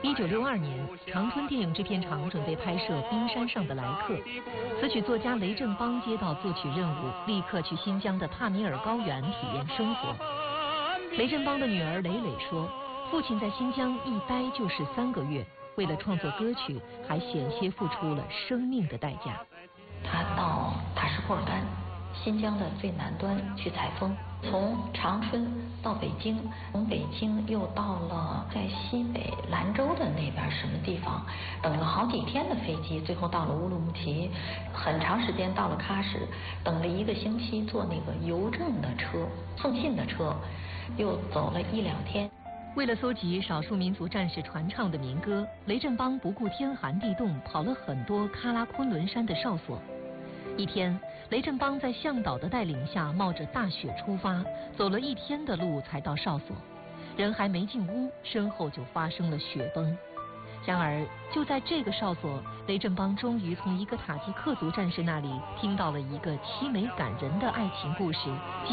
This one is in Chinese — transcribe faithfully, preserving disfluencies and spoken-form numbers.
一九六二年，长春电影制片厂准备拍摄《冰山上的来客》，词曲作家雷振邦接到作曲任务，立刻去新疆的帕米尔高原体验生活。雷振邦的女儿蕾蕾说，父亲在新疆一待就是三个月，为了创作歌曲，还险些付出了生命的代价。 他到塔什库尔干，新疆的最南端去采风，从长春到北京，从北京又到了在西北兰州的那边什么地方，等了好几天的飞机，最后到了乌鲁木齐，很长时间到了喀什，等了一个星期，坐那个邮政的车，送信的车，又走了一两天。 为了搜集少数民族战士传唱的民歌，雷振邦不顾天寒地冻，跑了很多喀拉昆仑山的哨所。一天，雷振邦在向导的带领下，冒着大雪出发，走了一天的路才到哨所。人还没进屋，身后就发生了雪崩。然而，就在这个哨所，雷振邦终于从一个塔吉克族战士那里听到了一个凄美感人的爱情故事，激